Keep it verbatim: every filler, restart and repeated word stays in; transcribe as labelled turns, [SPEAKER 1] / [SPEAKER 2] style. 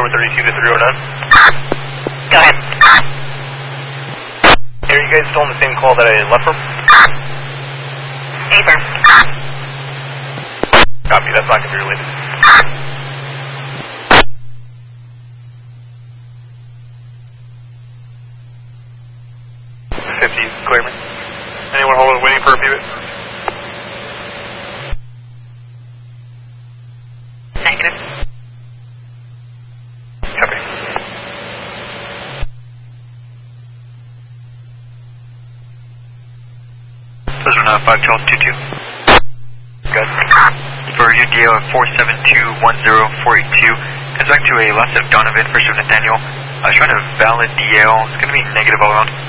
[SPEAKER 1] thirty-two to three oh nine.
[SPEAKER 2] Go ahead.
[SPEAKER 1] Are you guys still on the same call that I left from?
[SPEAKER 2] Affirm.
[SPEAKER 1] Copy, that's not going to be related. fifty, clear me. Anyone holding, waiting for a pivot?
[SPEAKER 2] Negative.
[SPEAKER 1] Copy.
[SPEAKER 3] Cessna five twelve two two.
[SPEAKER 1] Good.
[SPEAKER 3] For U D O four seven two one zero four eight two, comes back to a loss of Donovan for Nathaniel. I was trying to valid D L, it's going to be negative all around.